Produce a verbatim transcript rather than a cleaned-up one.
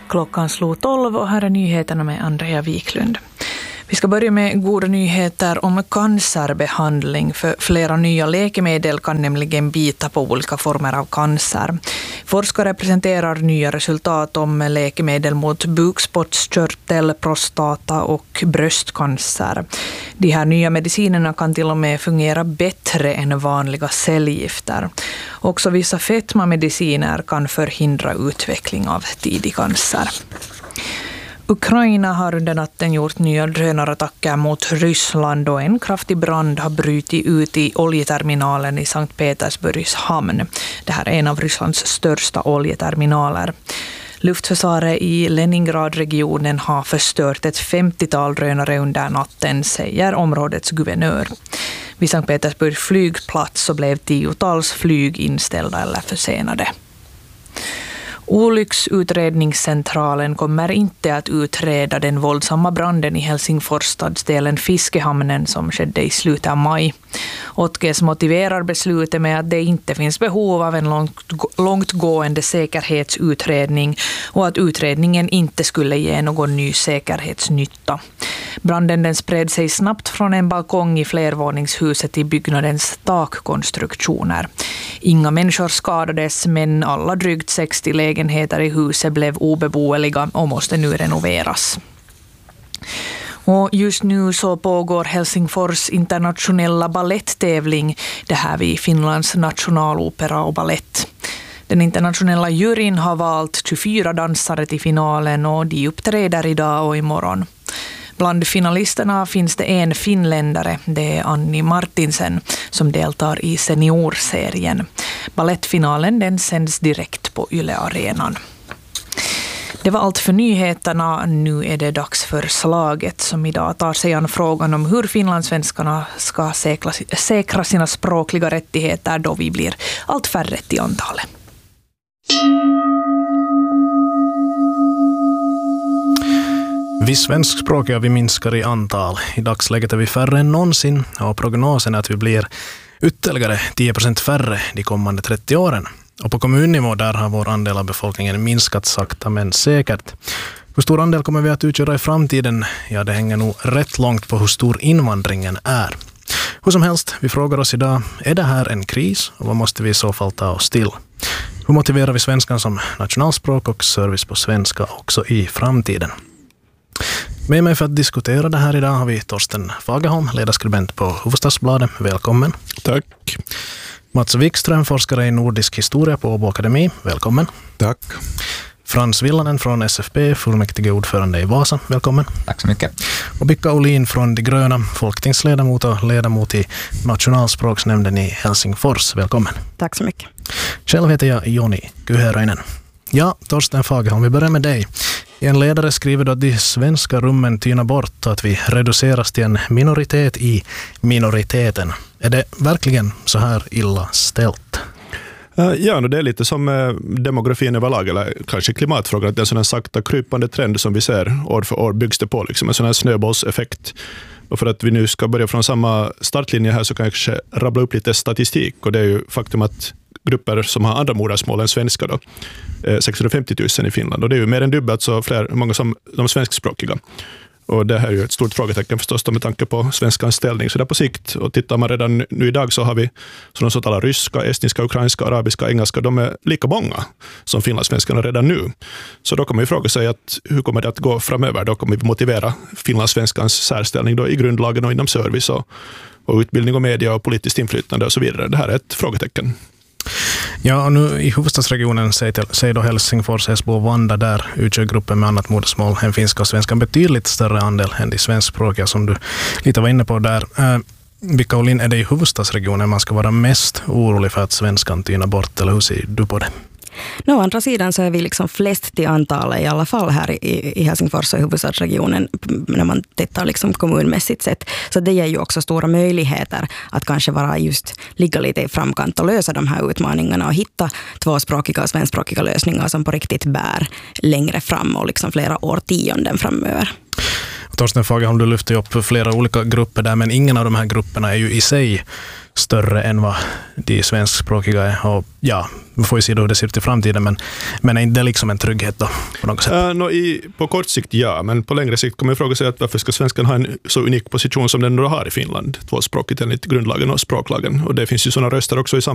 Klockan slog tolv och här är nyheterna med Andrea Wiklund. Vi ska börja med goda nyheter om cancerbehandling, för flera nya läkemedel kan nämligen bita på olika former av cancer. Forskare presenterar nya resultat om läkemedel mot bukspottkörtel, prostata och bröstcancer. De här nya medicinerna kan till och med fungera bättre än vanliga cellgifter. Också vissa fetmamediciner kan förhindra utveckling av tidig cancer. Ukraina har under natten gjort nya drönarattacker mot Ryssland och en kraftig brand har brutit ut i oljeterminalen i Sankt Petersburgs hamn. Det här är en av Rysslands största oljeterminaler. Luftförsvaret i Leningradregionen har förstört ett femtiotal drönare under natten, säger områdets guvernör. Vid Sankt Petersburgs flygplats så blev tiotals flyg inställda eller försenade. Olycksutredningscentralen kommer inte att utreda den våldsamma branden i Helsingfors stadsdelen Fiskehamnen som skedde i slutet av maj. Otkes motiverar beslutet med att det inte finns behov av en långt, långtgående säkerhetsutredning och att utredningen inte skulle ge någon ny säkerhetsnytta. Branden den spred sig snabbt från en balkong i flervåningshuset till byggnadens takkonstruktioner. Inga människor skadades, men alla drygt sextio lägenheter i huset blev obeboeliga och måste nu renoveras. Och just nu så pågår Helsingfors internationella balletttävling, det här vid Finlands nationalopera och ballett. Den internationella juryn har valt tjugofyra dansare till finalen och de uppträder idag och imorgon. Bland finalisterna finns det en finländare, det är Anni Martinsen, som deltar i seniorserien. Ballettfinalen den sänds direkt på Yle Arenan. Det var allt för nyheterna. Nu är det dags för slaget som idag tar sig an frågan om hur finlandssvenskarna ska säkra, säkra sina språkliga rättigheter då vi blir allt färre till antalet. Vi svenskspråkiga vi minskar i antal. I dagsläget är vi färre än någonsin och prognosen är att vi blir ytterligare tio procent färre de kommande trettio åren. Och på kommunnivå där har vår andel av befolkningen minskat sakta men säkert. Hur stor andel kommer vi att utgöra i framtiden? Ja, det hänger nog rätt långt på hur stor invandringen är. Hur som helst, vi frågar oss idag, är det här en kris och vad måste vi i så fall ta oss till? Hur motiverar vi svenskan som nationalspråk och service på svenska också i framtiden? Med mig för att diskutera det här idag har vi Torsten Fagerholm, ledarskribent på Hufvudstadsbladet. Välkommen. Tack. Mats Wikström, forskare i nordisk historia på Åbo Akademi. Välkommen. Tack. Frans Villanen från S F P, fullmäktige ordförande i Vasa. Välkommen. Tack så mycket. Och Bicka Olin från De gröna, folketingsledamot och ledamot i nationalspråksnämnden i Helsingfors. Välkommen. Tack så mycket. Själv heter jag Joni Kyhöröinen. Ja, Torsten Fagerholm, vi börjar med dig. I en ledare skriver du att de svenska rummen tynar bort och att vi reduceras till en minoritet i minoriteten. Är det verkligen så här illa ställt? Ja, det är lite som demografin överlag, eller kanske klimatfrågan, att det är en sån här sakta krypande trend som vi ser år för år byggs det på, liksom en sån här snöbollseffekt. Och för att vi nu ska börja från samma startlinje här så kan jag kanske rabbla upp lite statistik, och det är ju faktum att grupper som har andra modersmål än svenska då, sexhundrafemtio tusen i Finland, och det är ju mer än dubbelt så fler, många som de svenskspråkiga. Och det här är ju ett stort frågetecken förstås med tanke på svenskans ställning. Så där på sikt, och tittar man redan nu idag så har vi sådana som talar ryska, estniska, ukrainska, arabiska, engelska, de är lika många som finlandssvenskarna redan nu. Så då kommer man ju fråga sig att hur kommer det att gå framöver? Då kommer vi motivera finlandssvenskans särställning då i grundlagen och inom service och, och utbildning och media och politiskt inflytande och så vidare. Det här är ett frågetecken. Ja, och nu i huvudstadsregionen säger då Helsingfors, Esbo och Vanda, där utgör gruppen med annat modersmål än finska och svenska en betydligt större andel än de svenskspråkiga som du lite var inne på där. Äh, vilka Olin, är det i huvudstadsregionen man ska vara mest orolig för att svenskan tynar bort, eller hur ser du på det? No, å andra sidan så är vi liksom flest till antalet i alla fall här i, i Helsingfors och huvudstadsregionen när man tittar liksom kommunmässigt sett. Så det ger ju också stora möjligheter att kanske vara just ligga lite i framkant och lösa de här utmaningarna och hitta tvåspråkiga och svenskspråkiga lösningar som på riktigt bär längre fram och liksom flera årtionden framöver. Torsten Fagerholm, du lyfter upp flera olika grupper där, men ingen av de här grupperna är ju i sig större än vad de svenskspråkiga är. Och ja, vi får ju se hur det ser ut i framtiden, men, men är inte det liksom en trygghet då på något sätt? Uh, no, i, på kort sikt ja, men på längre sikt kommer jag fråga sig att varför ska svenskan ha en så unik position som den nu har i Finland, tvåspråkigt enligt grundlagen och språklagen. Och det finns ju sådana röster också i samhället